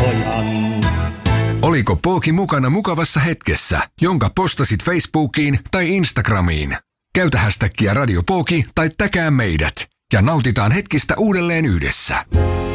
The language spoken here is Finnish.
pojan. Oliko Pooki mukana mukavassa hetkessä, jonka postasit Facebookiin tai Instagramiin? Käytä hashtagia Radio Pooki tai täkää meidät ja nautitaan hetkistä uudelleen yhdessä.